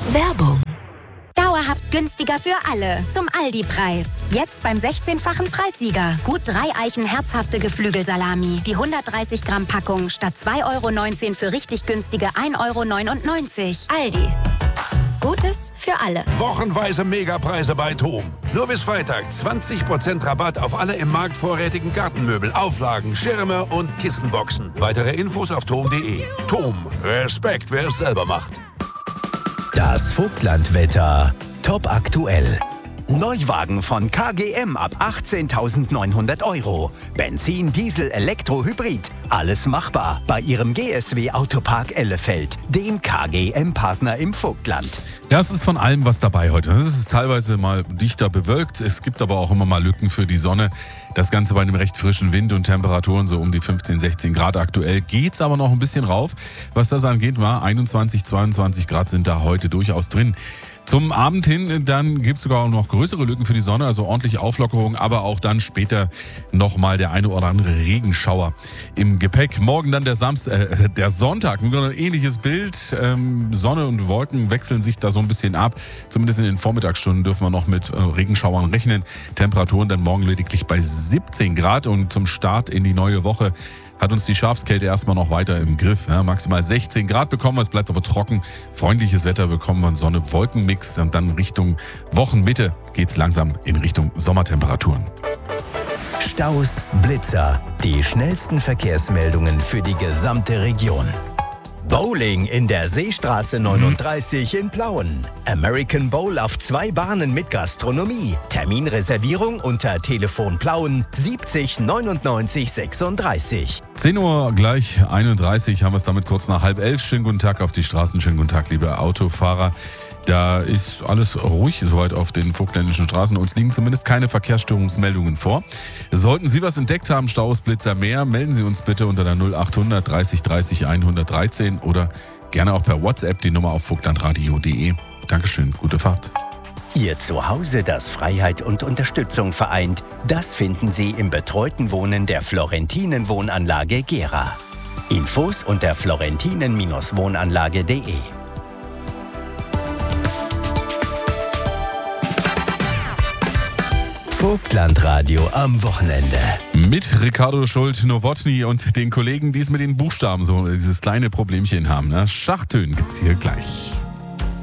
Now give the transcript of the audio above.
Werbung. Dauerhaft günstiger für alle. Zum Aldi-Preis. Jetzt beim 16-fachen Preissieger. Gut 3 Eichen herzhafte Geflügelsalami. Die 130 Gramm Packung statt 2,19 € für richtig günstige 1,99 €. Aldi. Gutes für alle. Wochenweise Megapreise bei TOM. Nur bis Freitag 20% Rabatt auf alle im Markt vorrätigen Gartenmöbel, Auflagen, Schirme und Kissenboxen. Weitere Infos auf tom.de. TOM. Respekt, wer es selber macht. Das Vogtlandwetter. Top aktuell. Neuwagen von KGM ab 18.900 €. Benzin, Diesel, Elektro, Hybrid. Alles machbar bei Ihrem GSW Autopark Ellefeld, dem KGM-Partner im Vogtland. Ja, es ist von allem was dabei heute. Es ist teilweise mal dichter bewölkt. Es gibt aber auch immer mal Lücken für die Sonne. Das Ganze bei einem recht frischen Wind und Temperaturen so um die 15, 16 Grad aktuell. Geht's aber noch ein bisschen rauf. Was das angeht, war 21, 22 Grad sind da heute durchaus drin. Zum Abend hin, dann gibt es sogar auch noch größere Lücken für die Sonne, also ordentlich Auflockerung, aber auch dann später nochmal der eine oder andere Regenschauer im Gepäck. Morgen dann der Sonntag, ein ähnliches Bild. Sonne und Wolken wechseln sich da so ein bisschen ab. Zumindest in den Vormittagsstunden dürfen wir noch mit Regenschauern rechnen. Temperaturen dann morgen lediglich bei 17 Grad und zum Start in die neue Woche hat uns die Schafskälte erstmal noch weiter im Griff. Ja, maximal 16 Grad bekommen wir, es bleibt aber trocken. Freundliches Wetter bekommen wir, Sonne-Wolken-Mix. Und dann Richtung Wochenmitte geht's langsam in Richtung Sommertemperaturen. Staus, Blitzer, die schnellsten Verkehrsmeldungen für die gesamte Region. Bowling in der Seestraße 39 in Plauen. American Bowl auf 2 Bahnen mit Gastronomie. Terminreservierung unter Telefon Plauen 70 99 36. 10 Uhr gleich 31 haben wir es damit kurz nach 10:30. Schönen guten Tag auf die Straßen, schönen guten Tag, liebe Autofahrer. Da ist alles ruhig soweit auf den vogtländischen Straßen. Uns liegen zumindest keine Verkehrsstörungsmeldungen vor. Sollten Sie was entdeckt haben, Staus, Blitzer, mehr, melden Sie uns bitte unter der 0800 30 30 113 oder gerne auch per WhatsApp die Nummer auf vogtlandradio.de. Dankeschön, gute Fahrt. Ihr Zuhause, das Freiheit und Unterstützung vereint, das finden Sie im betreuten Wohnen der Florentinen Wohnanlage Gera. Infos unter florentinen-wohnanlage.de. Vogtlandradio am Wochenende. Mit Ricardo Schult-Nowotny und den Kollegen, die es mit den Buchstaben so dieses kleine Problemchen haben. Ne? Schachtönen gibt's hier gleich.